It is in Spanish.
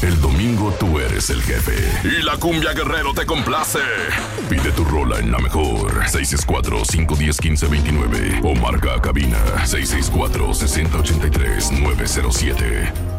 El domingo tú eres el jefe. Y la Cumbia Guerrero te complace. Pide tu rola en la mejor. 664-510-1529. O marca a cabina 664-6083-907.